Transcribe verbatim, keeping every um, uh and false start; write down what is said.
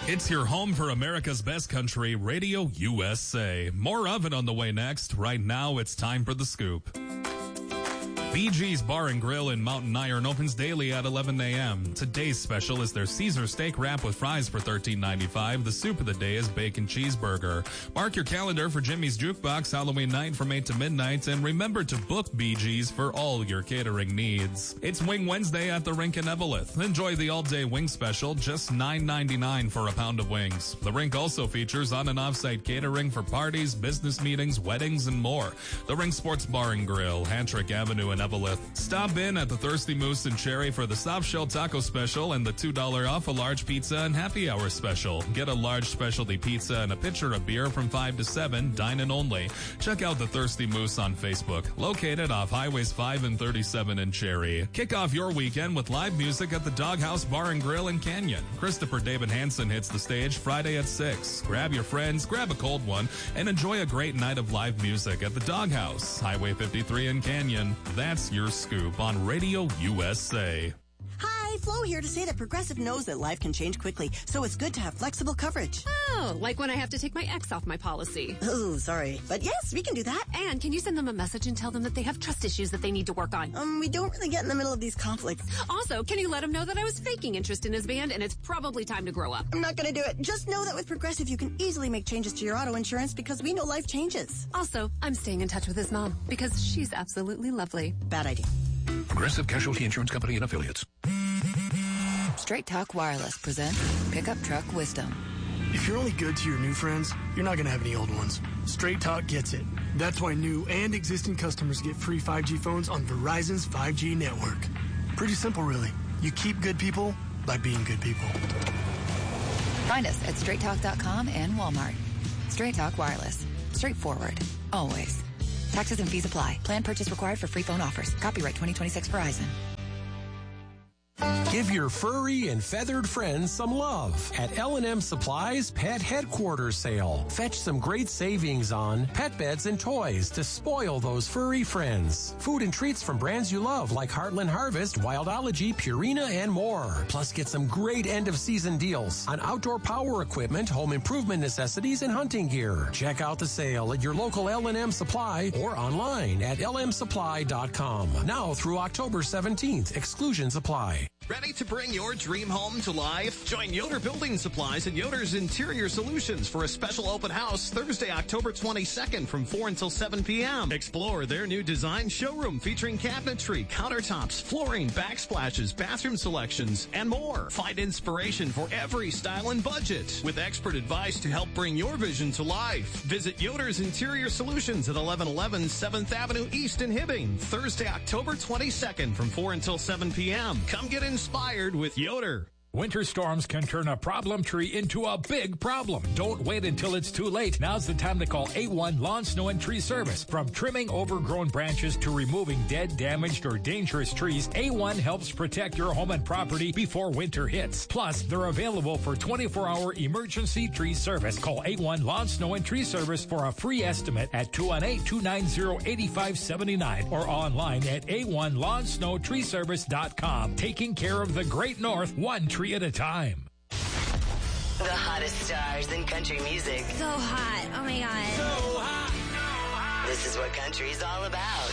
It's your home for America's best country, Radio U S A. More of it on the way next. Right now, it's time for The Scoop. Bee Gees Bar and Grill in Mountain Iron opens daily at eleven a.m. Today's special is their Caesar steak wrap with fries for thirteen ninety-five. The soup of the day is bacon cheeseburger. Mark your calendar for Jimmy's Jukebox Halloween night from eight to midnight, and remember to book Bee Gees for all your catering needs. It's Wing Wednesday at the Rink in Eveleth. Enjoy the all-day wing special, just nine ninety-nine for a pound of wings. The Rink also features on and off-site catering for parties, business meetings, weddings, and more. The Rink Sports Bar and Grill, Hantrick Avenue in Eveleth. Stop in at the Thirsty Moose in Cherry for the soft shell taco special and the two dollars off a large pizza and happy hour special. Get a large specialty pizza and a pitcher of beer from five to seven, dine-in only. Check out the Thirsty Moose on Facebook, located off Highways five and thirty-seven in Cherry. Kick off your weekend with live music at the Doghouse Bar and Grill in Canyon. Christopher David Hansen hits the stage Friday at six. Grab your friends, grab a cold one, and enjoy a great night of live music at the Doghouse, Highway fifty-three in Canyon. That's your Scoop on Radio U S A. Hi, Flo here to say that Progressive knows that life can change quickly, so it's good to have flexible coverage. Oh, like when I have to take my ex off my policy. Oh, sorry. But yes, we can do that. And can you send them a message and tell them that they have trust issues that they need to work on? Um, we don't really get in the middle of these conflicts. Also, can you let them know that I was faking interest in his band and it's probably time to grow up? I'm not going to do it. Just know that with Progressive, you can easily make changes to your auto insurance because we know life changes. Also, I'm staying in touch with his mom because she's absolutely lovely. Bad idea. Progressive Casualty Insurance Company and Affiliates. Straight Talk Wireless presents Pickup Truck Wisdom. If you're only good to your new friends, you're not going to have any old ones. Straight Talk gets it. That's why new and existing customers get free five G phones on Verizon's five G network. Pretty simple, really. You keep good people by being good people. Find us at straight talk dot com and Walmart. Straight Talk Wireless. Straightforward. Always. Taxes and fees apply. Plan purchase required for free phone offers. Copyright twenty twenty-six Verizon. Give your furry and feathered friends some love at L and M Supply's Pet Headquarters Sale. Fetch some great savings on pet beds and toys to spoil those furry friends. Food and treats from brands you love like Heartland Harvest, Wildology, Purina, and more. Plus, get some great end-of-season deals on outdoor power equipment, home improvement necessities, and hunting gear. Check out the sale at your local L and M Supply or online at L M supply dot com. Now through October seventeenth. Exclusions apply. Ready to bring your dream home to life? Join Yoder Building Supplies and Yoder's Interior Solutions for a special open house Thursday, October twenty-second from four until seven p.m. Explore their new design showroom featuring cabinetry, countertops, flooring, backsplashes, bathroom selections, and more. Find inspiration for every style and budget with expert advice to help bring your vision to life. Visit Yoder's Interior Solutions at eleven eleven seventh Avenue East in Hibbing, Thursday, October twenty-second from four until seven p.m. Come get inspired with Yoder. Winter storms can turn a problem tree into a big problem. Don't wait until it's too late. Now's the time to call A one Lawn, Snow, and Tree Service. From trimming overgrown branches to removing dead, damaged, or dangerous trees, A one helps protect your home and property before winter hits. Plus, they're available for twenty-four hour emergency tree service. Call A one Lawn, Snow, and Tree Service for a free estimate at two one eight, two nine zero, eight five seven nine or online at A one lawn snow tree service dot com. Taking care of the Great North, one tree at a time. The hottest stars in country music. So hot. Oh my God. So hot. So hot. This is what country's all about.